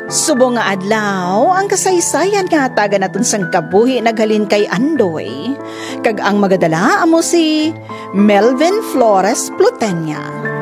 Subo nga adlaw, ang kasaysayan nga taga naton sang kabuhi naghalin kay Andoy. Kag ang magadala amo si Melvin Flores Plutenia.